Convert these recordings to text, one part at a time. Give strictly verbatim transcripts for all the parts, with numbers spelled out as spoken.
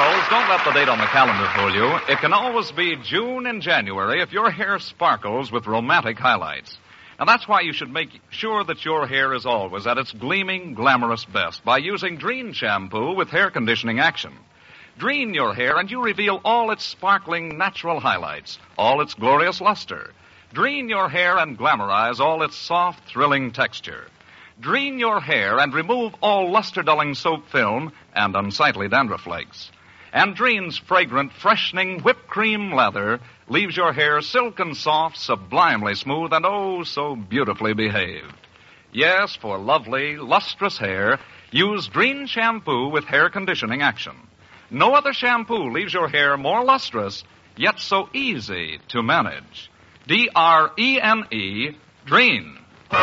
girls, don't let the date on the calendar fool you. It can always be June and January if your hair sparkles with romantic highlights. Now, that's why you should make sure that your hair is always at its gleaming, glamorous best by using Drene shampoo with hair conditioning action. Drene your hair and you reveal all its sparkling natural highlights, all its glorious luster. Drene your hair and glamorize all its soft, thrilling texture. Drene your hair and remove all luster-dulling soap film and unsightly dandruff flakes. And Drene's fragrant, freshening whipped cream lather leaves your hair silken soft, sublimely smooth, and oh, so beautifully behaved. Yes, for lovely, lustrous hair, use Drene shampoo with hair conditioning action. No other shampoo leaves your hair more lustrous, yet so easy to manage. D R E N E, Drene.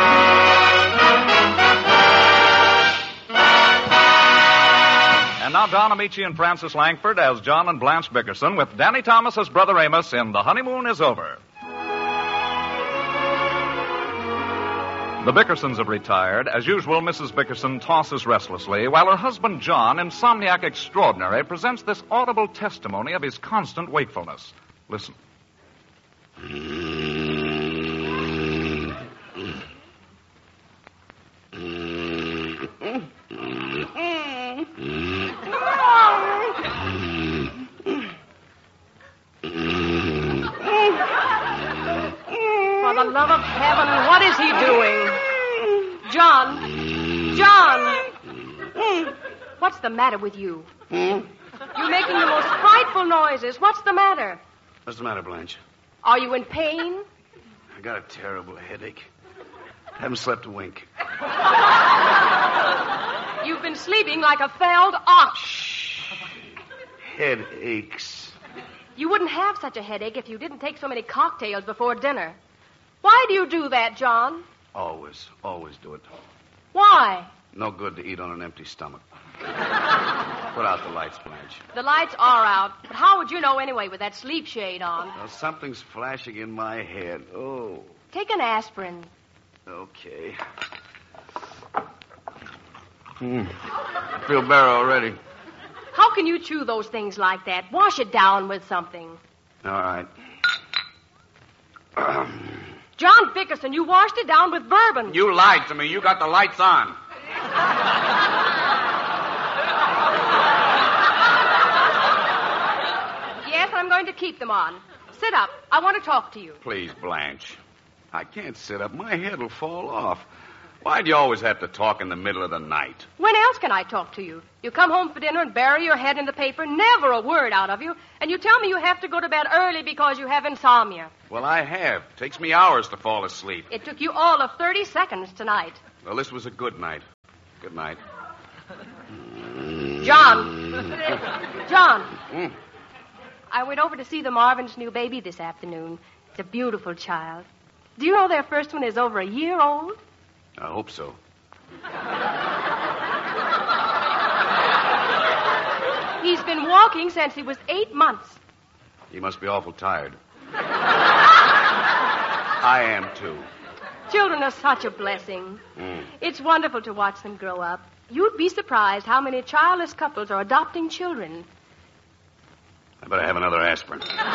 And now Don Amici and Francis Langford as John and Blanche Bickerson with Danny Thomas as Brother Amos in The Honeymoon is Over. The Bickersons have retired. As usual, Missus Bickerson tosses restlessly, while her husband John, insomniac extraordinary, presents this audible testimony of his constant wakefulness. Listen. For the love of heaven, what is he doing? John! John! What's the matter with you? You're making the most frightful noises. What's the matter? What's the matter, Blanche? Are you in pain? I got a terrible headache. Haven't slept a wink. You've been sleeping like a felled ox. Shh. Head aches. You wouldn't have such a headache if you didn't take so many cocktails before dinner. Why do you do that, John? Always, always do it. Why? No good to eat on an empty stomach. Put out the lights, Blanche. The lights are out. But how would you know anyway with that sleep shade on? Well, something's flashing in my head. Oh. Take an aspirin. Okay. Hmm. I feel better already. How can you chew those things like that? Wash it down with something. All right. John Bickerson, you washed it down with bourbon. You lied to me. You got the lights on. Yes, I'm going to keep them on. Sit up. I want to talk to you. Please, Blanche. I can't sit up. My head will fall off. Why do you always have to talk in the middle of the night? When else can I talk to you? You come home for dinner and bury your head in the paper, never a word out of you, and you tell me you have to go to bed early because you have insomnia. Well, I have. It takes me hours to fall asleep. It took you all of thirty seconds tonight. Well, this was a good night. Good night. John. John. Mm. I went over to see the Marvin's new baby this afternoon. It's a beautiful child. Do you know their first one is over a year old? I hope so. He's been walking since he was eight months. He must be awful tired. I am, too. Children are such a blessing. Mm. It's wonderful to watch them grow up. You'd be surprised how many childless couples are adopting children. I better have another aspirin.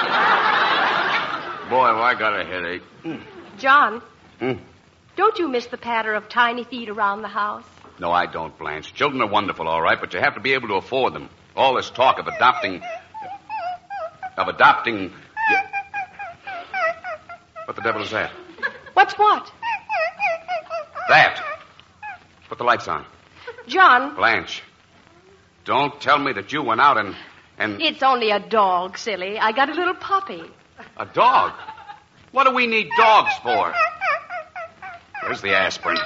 Boy, have I got a headache. Mm. John. Mm. Don't you miss the patter of tiny feet around the house? No, I don't, Blanche. Children are wonderful, all right, but you have to be able to afford them. All this talk of adopting... Of adopting... What the devil is that? What's what? That. Put the lights on. John. Blanche, don't tell me that you went out and... and... It's only a dog, silly. I got a little puppy. A dog? What do we need dogs for? Where's the aspirin?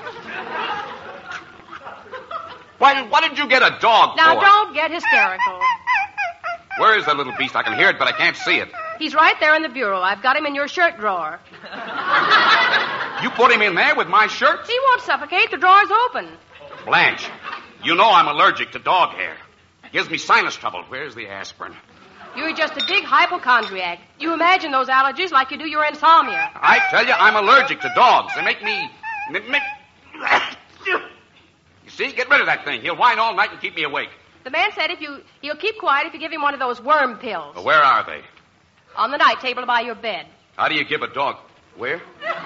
Why, what did you get a dog now, for? Now, don't get hysterical. Where is that little beast? I can hear it, but I can't see it. He's right there in the bureau. I've got him in your shirt drawer. You put him in there with my shirts? He won't suffocate. The drawer's open. Blanche, you know I'm allergic to dog hair. Gives me sinus trouble. Where's the aspirin? You're just a big hypochondriac. You imagine those allergies like you do your insomnia. I tell you, I'm allergic to dogs. They make me... Make... You see? Get rid of that thing. He'll whine all night and keep me awake. The man said if you he'll keep quiet if you give him one of those worm pills. Well, where are they? On the night table by your bed. How do you give a dog... Where?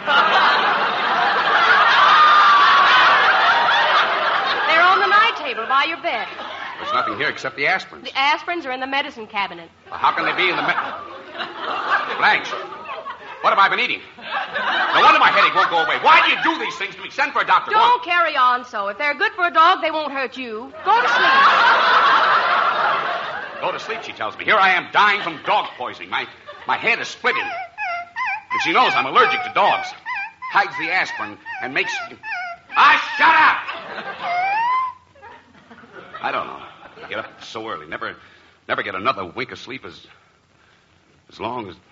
They're on the night table by your bed. There's nothing here except the aspirins. The aspirins are in the medicine cabinet. Well, how can they be in the... Me- Blanche, what have I been eating? No wonder my headache won't go away. Why do you do these things to me? Send for a doctor. Don't Go carry on so. If they're good for a dog, they won't hurt you. Go to sleep. Go to sleep, she tells me. Here I am dying from dog poisoning. My, my head is splitting. And she knows I'm allergic to dogs. Hides the aspirin and makes... Ah, shut up! I don't know. Get up so early. Never never get another wink of sleep as... as long as...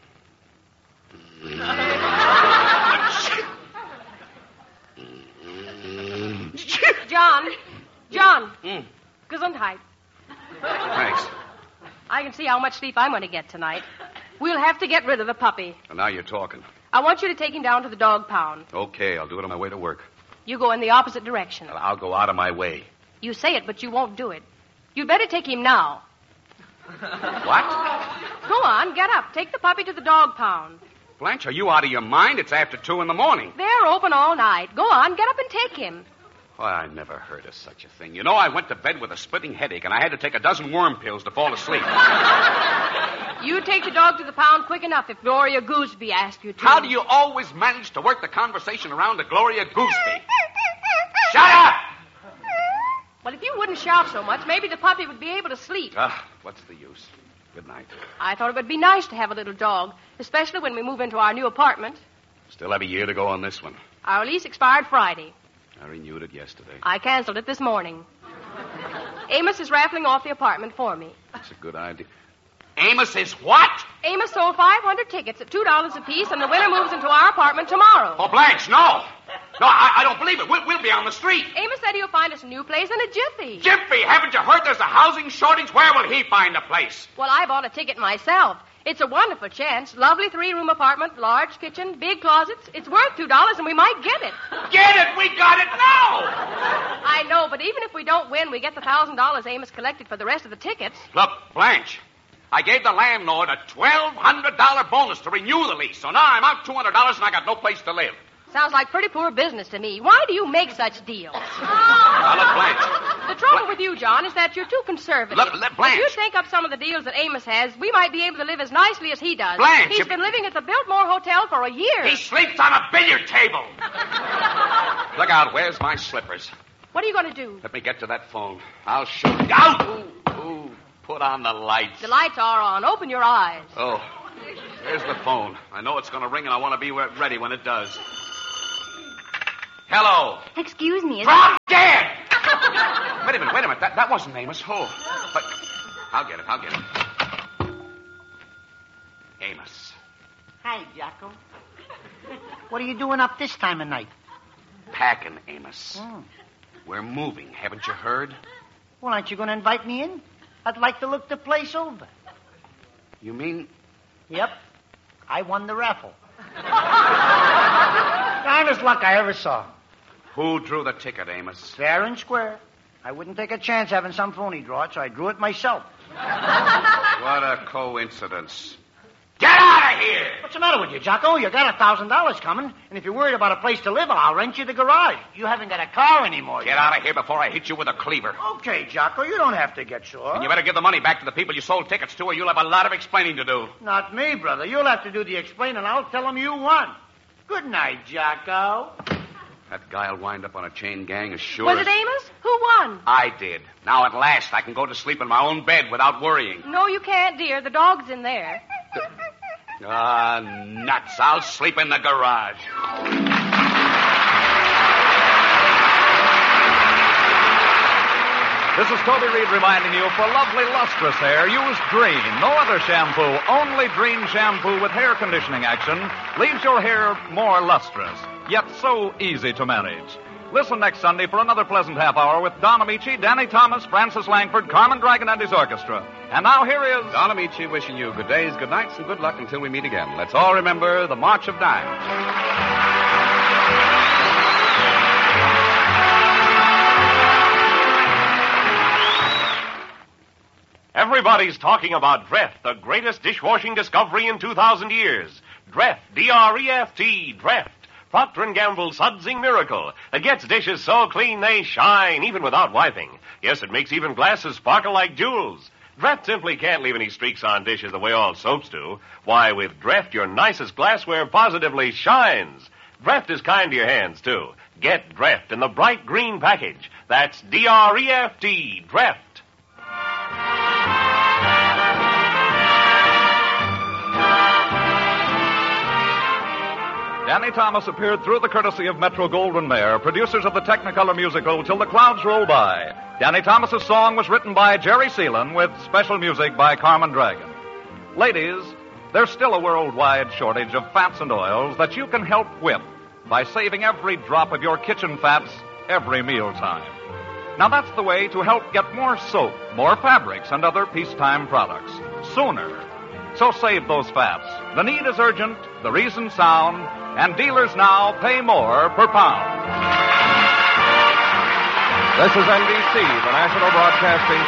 John. John. Mm. Gesundheit. Thanks. I can see how much sleep I'm going to get tonight. We'll have to get rid of the puppy. Well, now you're talking. I want you to take him down to the dog pound. Okay, I'll do it on my way to work. You go in the opposite direction. Well, I'll go out of my way. You say it, but you won't do it. You'd better take him now. What? Go on, get up. Take the puppy to the dog pound. Blanche, are you out of your mind? It's after two in the morning. They're open all night. Go on, get up and take him. Why, I never heard of such a thing. You know, I went to bed with a splitting headache, and I had to take a dozen worm pills to fall asleep. You take the dog to the pound quick enough if Gloria Gooseby asked you to. How do you always manage to work the conversation around to Gloria Gooseby? Shut up! Well, if you wouldn't shout so much, maybe the puppy would be able to sleep. Ah, what's the use? Good night. I thought it would be nice to have a little dog, especially when we move into our new apartment. Still have a year to go on this one. Our lease expired Friday. I renewed it yesterday. I canceled it this morning. Amos is raffling off the apartment for me. That's a good idea. Amos is what? Amos sold five hundred tickets at two dollars apiece, and the winner moves into our apartment tomorrow. Oh, Blanche, no. No, I, I don't believe it. We'll, we'll be on the street. Amos said he'll find us a new place in a jiffy. Jiffy, haven't you heard there's a housing shortage? Where will he find a place? Well, I bought a ticket myself. It's a wonderful chance. Lovely three-room apartment, large kitchen, big closets. It's worth two dollars, and we might get it. Get it! We got it now! I know, but even if we don't win, we get the one thousand dollars Amos collected for the rest of the tickets. Look, Blanche, I gave the landlord a twelve hundred dollars bonus to renew the lease, so now I'm out two hundred dollars and I got no place to live. Sounds like pretty poor business to me. Why do you make such deals? Now, look, Blanche. The trouble with you, John, is that you're too conservative. Look, look, Blanche. If you think up some of the deals that Amos has, we might be able to live as nicely as he does. Blanche, He's if... been living at the Biltmore Hotel for a year. He sleeps on a billiard table. Look out. Where's my slippers? What are you going to do? Let me get to that phone. I'll show you. Out! Ooh, ooh. Put on the lights. The lights are on. Open your eyes. Oh, there's the phone. I know it's going to ring, and I want to be ready when it does. Hello. Excuse me. Is Drop dead! Wait a minute, wait a minute. That, that wasn't Amos. Oh, but I'll get it, I'll get it. Amos. Hi, Jocko. What are you doing up this time of night? Packing, Amos. Oh. We're moving, haven't you heard? Well, aren't you going to invite me in? I'd like to look the place over. You mean? Yep. I won the raffle. Finest luck I ever saw. Who drew the ticket, Amos? Fair and square. I wouldn't take a chance having some phony draw it, so I drew it myself. What a coincidence. Get out of here! What's the matter with you, Jocko? You got a thousand dollars coming, and if you're worried about a place to live, I'll rent you the garage. You haven't got a car anymore. Get out of here before I hit you with a cleaver. Okay, Jocko, you don't have to get sure. And you better give the money back to the people you sold tickets to, or you'll have a lot of explaining to do. Not me, brother. You'll have to do the explaining. I'll tell them you won. Good night, Jocko. That guy'll wind up on a chain gang as sure Was as... it Amos? Who won? I did. Now, at last, I can go to sleep in my own bed without worrying. No, you can't, dear. The dog's in there. Ah, nuts. I'll sleep in the garage. This is Toby Reed reminding you, for lovely lustrous hair, use Green. No other shampoo, only Green shampoo with hair conditioning action leaves your hair more lustrous, yet so easy to manage. Listen next Sunday for another pleasant half hour with Don Amici, Danny Thomas, Francis Langford, Carmen Dragon, and his orchestra. And now here is... Don Amici wishing you good days, good nights, and good luck until we meet again. Let's all remember the March of Dimes. Everybody's talking about Dreft, the greatest dishwashing discovery in two thousand years. Dreft, D R E F T, Dreft. Procter and Gamble's Sudsing Miracle. It gets dishes so clean they shine, even without wiping. Yes, it makes even glasses sparkle like jewels. Dreft simply can't leave any streaks on dishes the way all soaps do. Why, with Dreft, your nicest glassware positively shines. Dreft is kind to your hands, too. Get Dreft in the bright green package. That's D R E F T, Dreft. Danny Thomas appeared through the courtesy of Metro-Goldwyn-Mayer, producers of the Technicolor musical Till the Clouds Roll By. Danny Thomas's song was written by Jerry Seelan with special music by Carmen Dragon. Ladies, there's still a worldwide shortage of fats and oils that you can help whip by saving every drop of your kitchen fats every mealtime. Now that's the way to help get more soap, more fabrics, and other peacetime products sooner. So save those fats. The need is urgent, the reason sound, and dealers now pay more per pound. This is N B C, the National Broadcasting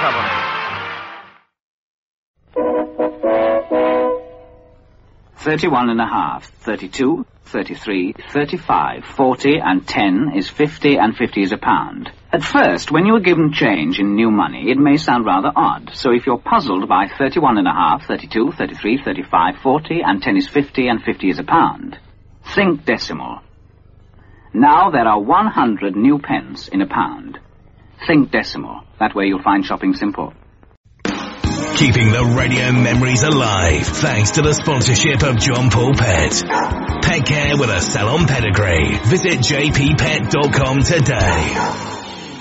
Company. Thirty-one and a half, thirty-two, thirty-three, thirty-five, forty, and ten is fifty, and fifty is a pound. At first, when you are given change in new money, it may sound rather odd. So if you're puzzled by thirty-one and a half, thirty-two, thirty-three, thirty-five, forty, and ten is fifty, and fifty is a pound, think decimal. Now there are one hundred new pence in a pound. Think decimal. That way you'll find shopping simple. Keeping the radio memories alive thanks to the sponsorship of John Paul Pet. Pet care with a salon pedigree. Visit j p pet dot com today.